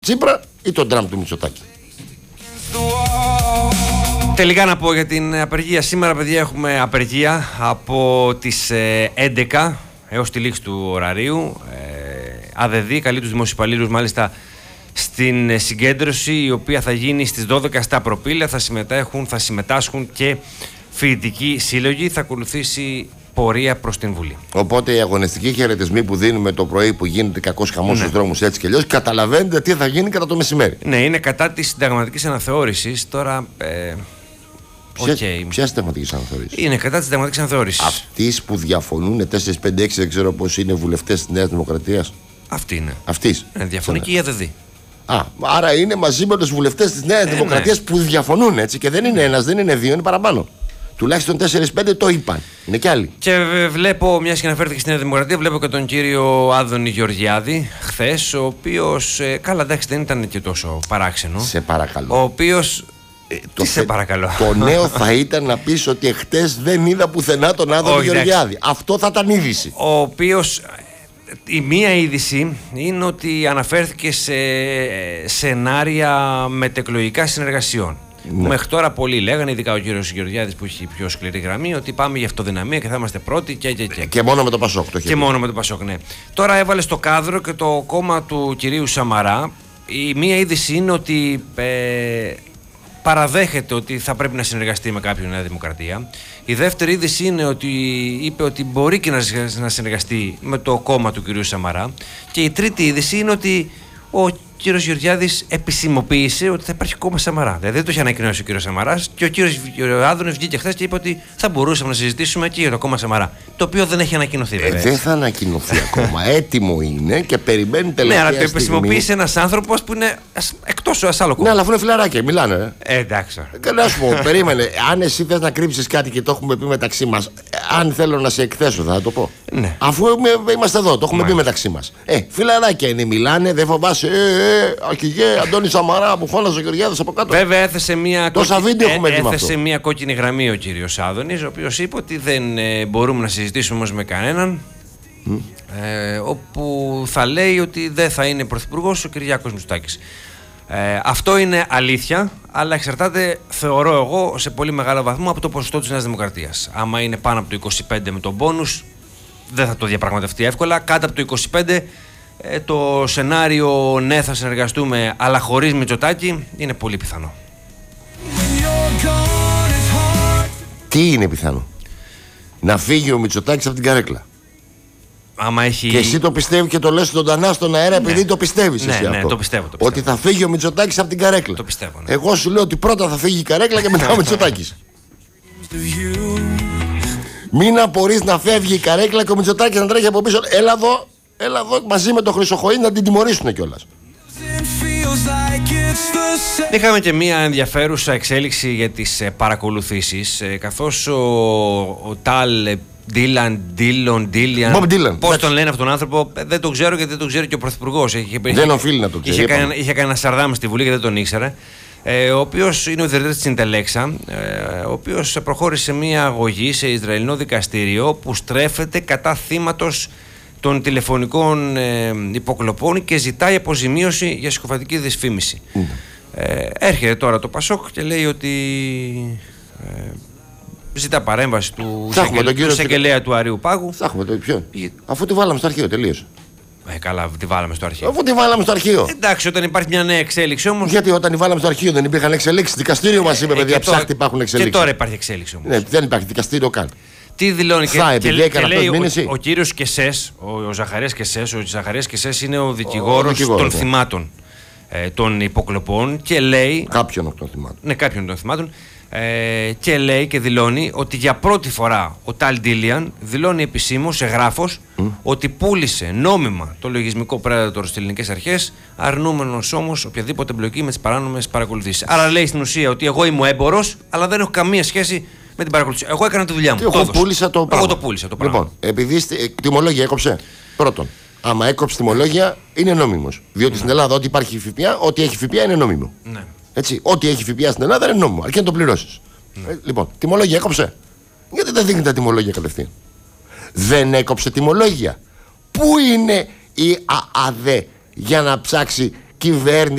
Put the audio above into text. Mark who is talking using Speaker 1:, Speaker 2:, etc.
Speaker 1: Τσίπρα ή τον Τραμπ του Μητσοτάκη.
Speaker 2: Τελικά να πω για την απεργία. Σήμερα, παιδιά, έχουμε απεργία από τις 11 έως τη λήξη του ωραρίου. ΑΔΔ καλεί τους δημοσιοπαλλήλους μάλιστα στην συγκέντρωση, η οποία θα γίνει στις 12 στα Προπήλαια. Θα συμμετάσχουν και φοιτητικοί σύλλογοι. Θα ακολουθήσει πορεία προς την Βουλή.
Speaker 1: Οπότε οι αγωνιστικοί χαιρετισμοί που δίνουμε το πρωί, που γίνεται κακός χαμός στους δρόμους έτσι και αλλιώς, καταλαβαίνετε τι θα γίνει κατά το μεσημέρι.
Speaker 2: Ναι, είναι κατά της συνταγματικής αναθεώρησης. Τώρα.
Speaker 1: Ποια συνταγματική αναθεώρηση?
Speaker 2: Είναι κατά της συνταγματικής αναθεώρησης.
Speaker 1: Αυτής που διαφωνούν 4, 5, 6, δεν ξέρω πώς είναι βουλευτές της Νέας Δημοκρατίας.
Speaker 2: Αυτή είναι.
Speaker 1: Αυτής.
Speaker 2: Διαφωνεί και η ΑΔΔ.
Speaker 1: Άρα είναι μαζί με τους βουλευτές της Νέας Δημοκρατίας που διαφωνούν, έτσι, και δεν είναι ένας, δεν είναι δύο, είναι παραπάνω. Τουλάχιστον 4-5 το είπαν. Είναι κι άλλοι.
Speaker 2: Και βλέπω, μιας και αναφέρθηκε στη Νέα Δημοκρατία, βλέπω και τον κύριο Άδωνη Γεωργιάδη χθες, ο οποίος. Καλά, εντάξει, δεν ήταν και τόσο παράξενο.
Speaker 1: Σε παρακαλώ.
Speaker 2: Ο οποίος. Σε παρακαλώ.
Speaker 1: Το νέο θα ήταν να πεις ότι εχθές δεν είδα πουθενά τον Άδωνη Γεωργιάδη. Αυτό θα ήταν είδηση.
Speaker 2: Ο οποίος. Η μία είδηση είναι ότι αναφέρθηκε σε σενάρια μετεκλογικά συνεργασιών. Ναι. Μέχρι τώρα πολλοί λέγανε, ειδικά ο κύριος Γεωργιάδης που έχει πιο σκληρή γραμμή, ότι πάμε για αυτοδυναμία και θα είμαστε πρώτοι
Speaker 1: και μόνο με το Πασόκ.
Speaker 2: Μόνο με το Πασόκ, ναι. Τώρα έβαλε στο κάδρο και το κόμμα του κυρίου Σαμαρά. Η μία είδηση είναι ότι παραδέχεται ότι θα πρέπει να συνεργαστεί με κάποιον Νέα Δημοκρατία. Η δεύτερη είδηση είναι ότι είπε ότι μπορεί και να συνεργαστεί με το κόμμα του κυρίου Σαμαρά. Και η τρίτη είδηση είναι ότι ο κύριος Γεωργιάδης επισημοποίησε ότι θα υπάρχει κόμμα Σαμαρά. Δηλαδή δεν το είχε ανακοινώσει ο κύριος Σαμαράς, και ο κύριος Άδωνης βγήκε χθες και είπε ότι θα μπορούσαμε να συζητήσουμε και για το κόμμα Σαμαρά. Το οποίο δεν έχει ανακοινωθεί, βέβαια.
Speaker 1: Δεν θα ανακοινωθεί ακόμα. Έτοιμο είναι και περιμένει τελευταία στιγμή.
Speaker 2: Ναι, αλλά το επισημοποίησε ένας άνθρωπος που είναι εκτός άλλο κόμμα.
Speaker 1: Ναι, αλλά αφού είναι φιλαράκια, μιλάνε.
Speaker 2: Εντάξει.
Speaker 1: Να σου πω, περίμενε. Αν εσύ θες να κρύψεις κάτι και το έχουμε πει μεταξύ μας, αν θέλω να σε εκθέσω, θα το πω.
Speaker 2: Ναι.
Speaker 1: Αφού είμαστε εδώ, το έχουμε πει μεταξύ μας. Φιλαράκια είναι, μιλάνε, δεν φοβάσαι. Αρχηγέ, Αντώνη Σαμαρά που φώναζε ο Γεωργιάδης από κάτω.
Speaker 2: Βέβαια έθεσε μια κόκκινη γραμμή ο κύριος Άδωνης, ο οποίος είπε ότι δεν μπορούμε να συζητήσουμε όμως με κανέναν, όπου θα λέει ότι δεν θα είναι πρωθυπουργός ο Κυριάκος Μητσοτάκης. Αυτό είναι αλήθεια, αλλά εξαρτάται, θεωρώ εγώ, σε πολύ μεγάλο βαθμό από το ποσοστό της Νέας Δημοκρατίας. Άμα είναι πάνω από το 25 με τον μπόνους, δεν θα το διαπραγματευτεί εύκολα. Κάτω από το 25, το σενάριο ναι θα συνεργαστούμε αλλά χωρίς Μητσοτάκη είναι πολύ πιθανό.
Speaker 1: Τι είναι πιθανό? Να φύγει ο Μητσοτάκης από την καρέκλα.
Speaker 2: Άμα έχει...
Speaker 1: Και εσύ το πιστεύεις και το λες ζωντανά στον αέρα, επειδή το πιστεύεις εσύ αυτό.
Speaker 2: Το πιστεύω.
Speaker 1: Ότι θα φύγει ο Μητσοτάκης από την καρέκλα.
Speaker 2: Το πιστεύω, ναι.
Speaker 1: Εγώ σου λέω ότι πρώτα θα φύγει η καρέκλα και μετά ο Μητσοτάκης. Μην απορείς να φεύγει η καρέκλα και ο Μητσοτάκης να τρέχει από πίσω. Έλα εδώ μαζί με τον Χρυσοχοΐδη να την τιμωρήσουν κιόλας.
Speaker 2: Είχαμε και μια ενδιαφέρουσα εξέλιξη για τις παρακολουθήσεις, καθώς ο Τάλ Ντίλαν, πώς τον λένε αυτόν τον άνθρωπο, δεν τον ξέρω, γιατί δεν τον ξέρει και ο Πρωθυπουργός.
Speaker 1: Δεν οφείλει να το ξέρει.
Speaker 2: Είχε κάνει ένα σαρδάμ στη Βουλή και δεν τον ήξερε. Ο οποίος είναι ο ιδρυτής της Συντελέξα, ο οποίος προχώρησε σε μια αγωγή σε Ισραηλινό δικαστήριο που στρέφεται κατά θύματος των τηλεφωνικών υποκλοπών και ζητάει αποζημίωση για συκοφαντική δυσφήμιση. Έρχεται τώρα το Πασόκ και λέει ότι ζητά παρέμβαση του εισαγγελέα του Αριού Πάγου.
Speaker 1: Θα έχουμε το ποιον? Αφού τη βάλαμε στο αρχείο, τελείωσε.
Speaker 2: Καλά, τη βάλαμε στο αρχείο.
Speaker 1: Αφού τη βάλαμε στο αρχείο.
Speaker 2: Εντάξει, όταν υπάρχει μια νέα εξέλιξη όμως.
Speaker 1: Γιατί όταν τη βάλαμε στο αρχείο δεν υπήρχαν εξελίξεις? Δικαστήριο μας είπε, παιδιά, ψάχτη, υπάρχουν εξελίξεις.
Speaker 2: Και τώρα υπάρχει εξέλιξη όμως.
Speaker 1: Ναι, δεν υπάρχει δικαστήριο καν.
Speaker 2: Τι δηλώνει
Speaker 1: και λέει
Speaker 2: ο κύριος Κεσές, ο Ζαχαρίας Κεσές. Ο Ζαχαρίας Κεσές είναι ο δικηγόρος των θυμάτων των υποκλοπών και λέει.
Speaker 1: Κάποιον από των θυμάτων.
Speaker 2: Ναι, κάποιον των θυμάτων. Και λέει και δηλώνει ότι για πρώτη φορά ο Τάλ Ντίλιαν δηλώνει επισήμως σε γράφος ότι πούλησε νόμιμα το λογισμικό Predator στις ελληνικές αρχές, αρνούμενος όμως οποιαδήποτε εμπλοκή με τις παράνομες παρακολουθήσεις. Άρα λέει στην ουσία ότι εγώ είμαι ο έμπορος, αλλά δεν έχω καμία σχέση με την παρακολουθήση. Εγώ έκανα τη δουλειά μου.
Speaker 1: Εγώ πούλησα το πράγμα.
Speaker 2: Εγώ το πούλησα το πράγμα.
Speaker 1: Λοιπόν, επειδή τιμολόγια έκοψε. Πρώτον, άμα έκοψε τιμολόγια είναι νόμιμος. Διότι στην Ελλάδα ό,τι υπάρχει ΦΠΑ, ό,τι έχει ΦΠΑ είναι νόμιμο. Ναι. Έτσι, ό,τι έχει ΦΠΑ στην Ελλάδα είναι νόμιμο, αρκεί να το πληρώσεις. Λοιπόν, τιμολόγια έκοψε. Γιατί δεν δίνει τα τιμολόγια κατευθείαν? Δεν έκοψε τιμολόγια. Πού είναι η ΑΑΔ για να ψάξει κυβέρνηση.